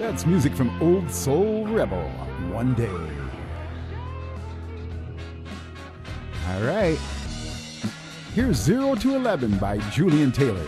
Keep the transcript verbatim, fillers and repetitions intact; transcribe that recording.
That's music from Old Soul Rebel, One Day. All right. Here's zero to eleven by Julian Taylor.